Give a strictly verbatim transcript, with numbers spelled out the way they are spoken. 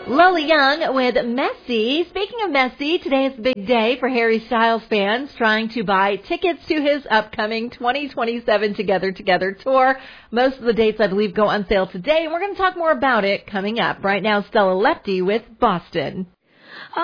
Lolly Young with Messy. Speaking of Messy, today is a big day for Harry Styles fans trying to buy tickets to his upcoming twenty twenty-seven Together Together tour. Most of the dates, I believe, go on sale today, and we're going to talk more about it coming up. Right now, Stella Lepty with Boston.